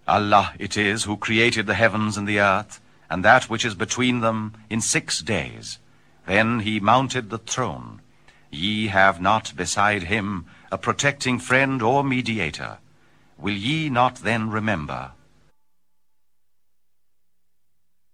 Allah it is who created the heavens and the earth, and that which is between them in 6 days. Then he mounted the throne. Ye have not beside him a protecting friend or mediator. Will ye not then remember?